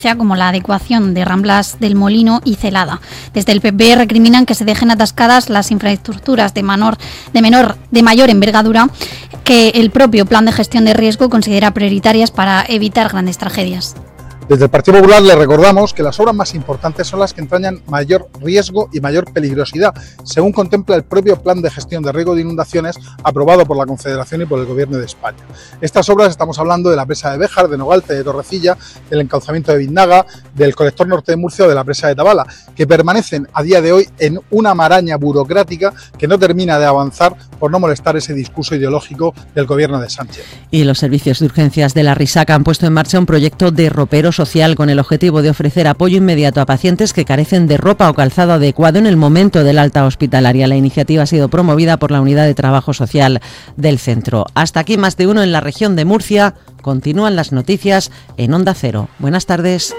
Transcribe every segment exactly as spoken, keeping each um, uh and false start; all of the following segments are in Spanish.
como la adecuación de Ramblas del Molino y Celada. Desde el P P recriminan que se dejen atascadas las infraestructuras de menor, de menor, de mayor envergadura que el propio plan de gestión de riesgo considera prioritarias para evitar grandes tragedias. Desde el Partido Popular le recordamos que las obras más importantes son las que entrañan mayor riesgo y mayor peligrosidad, según contempla el propio Plan de Gestión de Riesgo de Inundaciones aprobado por la Confederación y por el Gobierno de España. Estas obras estamos hablando de la presa de Béjar, de Nogalte, de Torrecilla, del encauzamiento de Biznaga, del colector norte de Murcia o de la presa de Tabala, que permanecen a día de hoy en una maraña burocrática que no termina de avanzar por no molestar ese discurso ideológico del Gobierno de Sánchez. Y los servicios de urgencias de la Risaca han puesto en marcha un proyecto de ropero social con el objetivo de ofrecer apoyo inmediato a pacientes que carecen de ropa o calzado adecuado en el momento del alta hospitalaria. La iniciativa ha sido promovida por la Unidad de Trabajo Social del centro. Hasta aquí Más de Uno en la región de Murcia. Continúan las noticias en Onda Cero. Buenas tardes.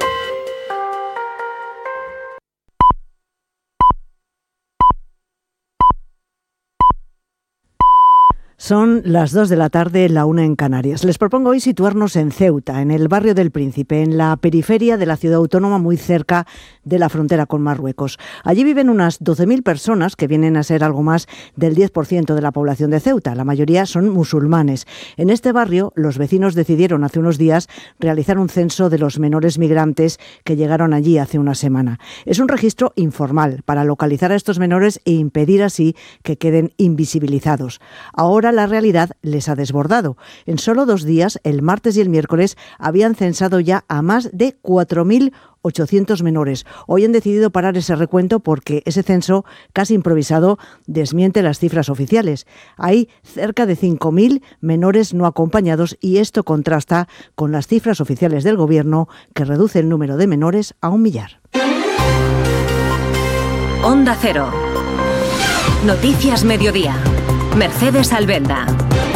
Son las dos de la tarde, la una en Canarias. Les propongo hoy situarnos en Ceuta, en el barrio del Príncipe, en la periferia de la ciudad autónoma, muy cerca de la frontera con Marruecos. Allí viven unas doce mil personas, que vienen a ser algo más del diez por ciento de la población de Ceuta. La mayoría son musulmanes. En este barrio, los vecinos decidieron hace unos días realizar un censo de los menores migrantes que llegaron allí hace una semana. Es un registro informal para localizar a estos menores e impedir así que queden invisibilizados. Ahora la realidad les ha desbordado. En solo dos días, el martes y el miércoles, habían censado ya a más de cuatro mil ochocientos menores. Hoy han decidido parar ese recuento porque ese censo, casi improvisado, desmiente las cifras oficiales. Hay cerca de cinco mil menores no acompañados y esto contrasta con las cifras oficiales del Gobierno, que reduce el número de menores a un millar. Onda Cero. Noticias Mediodía. Mercedes Albenda.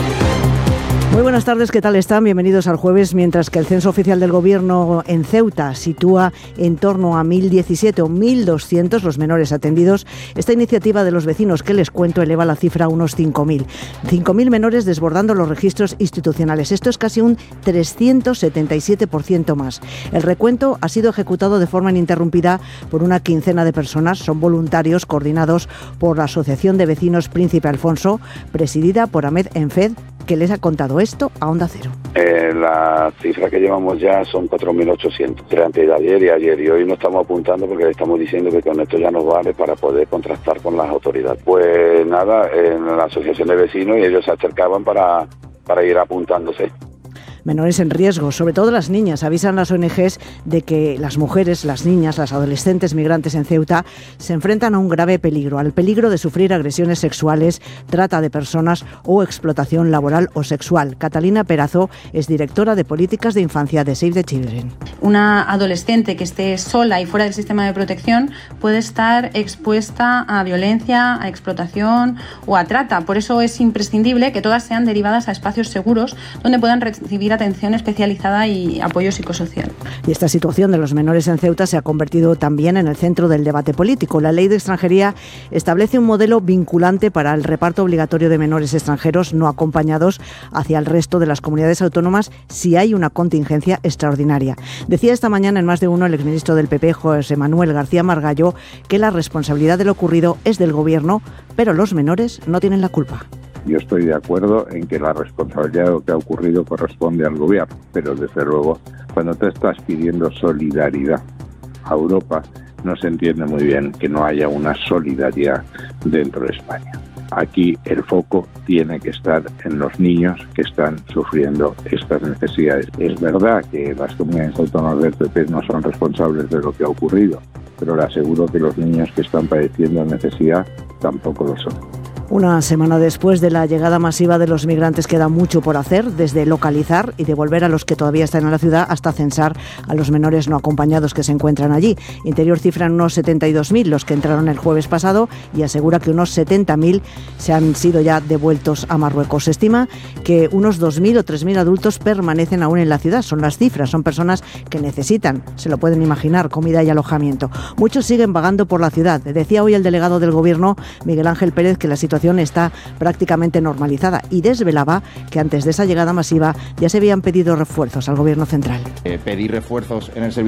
Muy buenas tardes, ¿qué tal están? Bienvenidos al jueves. Mientras que el censo oficial del Gobierno en Ceuta sitúa en torno a mil diecisiete o mil doscientos los menores atendidos, esta iniciativa de los vecinos que les cuento eleva la cifra a unos cinco mil. cinco mil menores desbordando los registros institucionales. Esto es casi un trescientos setenta y siete por ciento más. El recuento ha sido ejecutado de forma ininterrumpida por una quincena de personas. Son voluntarios coordinados por la Asociación de Vecinos Príncipe Alfonso, presidida por Ahmed Enfed, que les ha contado esto a Onda Cero. Eh, la cifra que llevamos ya son cuatro mil ochocientos. Entre antes de ayer y ayer y hoy no estamos apuntando porque le estamos diciendo que con esto ya nos vale para poder contrastar con las autoridades. Pues nada, en la asociación de vecinos y ellos se acercaban para, para ir apuntándose. Menores en riesgo, sobre todo las niñas. Avisan las O N Ges de que las mujeres, las niñas, las adolescentes migrantes en Ceuta se enfrentan a un grave peligro, al peligro de sufrir agresiones sexuales, trata de personas o explotación laboral o sexual. Catalina Perazo es directora de políticas de infancia de Save the Children. Una adolescente que esté sola y fuera del sistema de protección puede estar expuesta a violencia, a explotación o a trata. Por eso es imprescindible que todas sean derivadas a espacios seguros donde puedan recibir atención especializada y apoyo psicosocial. Y esta situación de los menores en Ceuta se ha convertido también en el centro del debate político. La Ley de Extranjería establece un modelo vinculante para el reparto obligatorio de menores extranjeros no acompañados hacia el resto de las comunidades autónomas si hay una contingencia extraordinaria. Decía esta mañana en Más de Uno el exministro del P P, José Manuel García Margallo, que la responsabilidad de lo ocurrido es del Gobierno, pero los menores no tienen la culpa. Yo estoy de acuerdo en que la responsabilidad de lo que ha ocurrido corresponde al Gobierno, pero desde luego, cuando te estás pidiendo solidaridad a Europa, no se entiende muy bien que no haya una solidaridad dentro de España. Aquí el foco tiene que estar en los niños que están sufriendo estas necesidades. Es verdad que las comunidades autónomas del P P no son responsables de lo que ha ocurrido, pero le aseguro que los niños que están padeciendo necesidad tampoco lo son. Una semana después de la llegada masiva de los migrantes queda mucho por hacer, desde localizar y devolver a los que todavía están en la ciudad hasta censar a los menores no acompañados que se encuentran allí. Interior cifra en unos setenta y dos mil los que entraron el jueves pasado y asegura que unos setenta mil se han sido ya devueltos a Marruecos. Se estima que unos dos mil o tres mil adultos permanecen aún en la ciudad. Son las cifras, son personas que necesitan, se lo pueden imaginar, comida y alojamiento. Muchos siguen vagando por la ciudad. Decía hoy el delegado del Gobierno, Miguel Ángel Pérez, que la situación situación está prácticamente normalizada y desvelaba que antes de esa llegada masiva ya se habían pedido refuerzos al Gobierno central. Eh, pedir refuerzos en el servicio